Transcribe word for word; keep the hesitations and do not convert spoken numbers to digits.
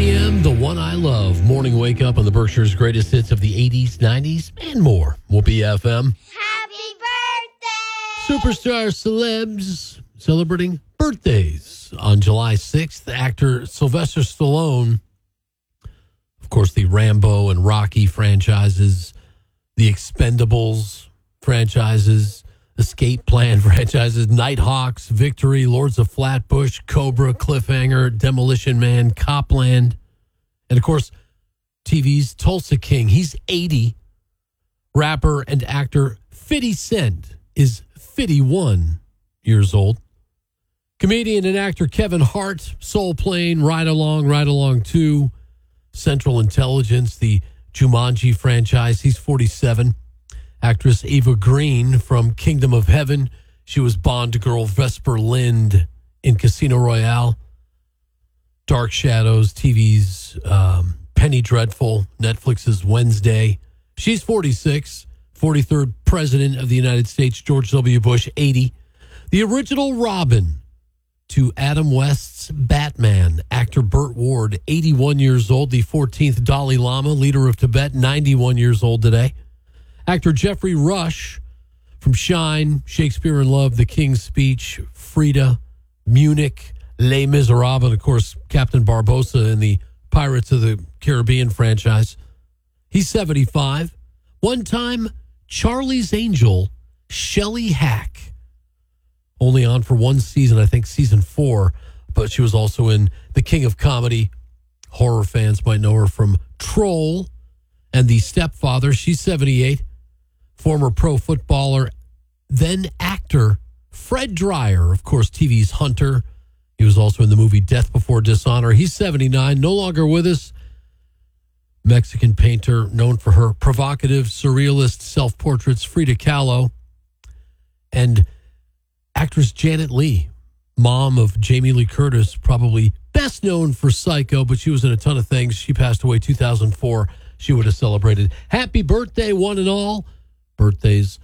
p.m., the one I love. Morning wake up on the Berkshire's greatest hits of the eighties, nineties, and more. Whoopee F M. Happy birthday! Superstar celebs celebrating birthdays. On July sixth, actor Sylvester Stallone, of course, the Rambo and Rocky franchises, the Expendables franchises, Escape Plan franchises, Nighthawks, Victory, Lords of Flatbush, Cobra, Cliffhanger, Demolition Man, Copland, and of course, T V's Tulsa King. He's eighty. Rapper and actor fifty Cent is fifty-one years old. Comedian and actor Kevin Hart, Soul Plane, Ride Along, Ride Along two, Central Intelligence, the Jumanji franchise. He's forty-seven. Actress Eva Green from Kingdom of Heaven. She was Bond girl Vesper Lind in Casino Royale. Dark Shadows, T V's um, Penny Dreadful, Netflix's Wednesday. She's forty-six. forty-third President of the United States, George W. Bush, eighty. The original Robin to Adam West's Batman, actor Burt Ward, eighty-one years old. The fourteenth Dalai Lama, leader of Tibet, ninety-one years old today. Actor Jeffrey Rush from Shine, Shakespeare in Love, The King's Speech, Frida, Munich, Les Miserables, and of course, Captain Barbossa in the Pirates of the Caribbean franchise. He's seventy-five. One time, Charlie's Angel, Shelley Hack. Only on for one season, I think season four, but she was also in The King of Comedy. Horror fans might know her from Troll and The Stepfather. She's seventy-eight. Former pro footballer, then actor, Fred Dryer, of course, T V's Hunter. He was also in the movie Death Before Dishonor. He's seventy-nine, no longer with us. Mexican painter known for her provocative, surrealist self-portraits, Frida Kahlo. And actress Janet Leigh, mom of Jamie Lee Curtis, probably best known for Psycho, but she was in a ton of things. She passed away two thousand four. She would have celebrated. Happy birthday, one and all. Birthdays